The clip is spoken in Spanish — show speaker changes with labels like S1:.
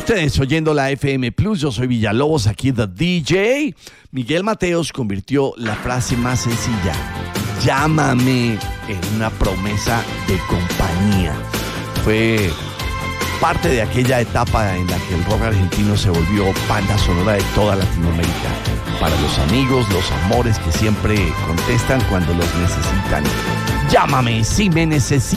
S1: ustedes oyendo la FM Plus, yo soy Villalobos, aquí The DJ. Miguel Mateos convirtió la frase más sencilla, llámame, en una promesa de compañía. Fue parte de aquella etapa en la que el rock argentino se volvió banda sonora de toda Latinoamérica. Para los amigos, los amores que siempre contestan cuando los necesitan. Llámame si me necesitas.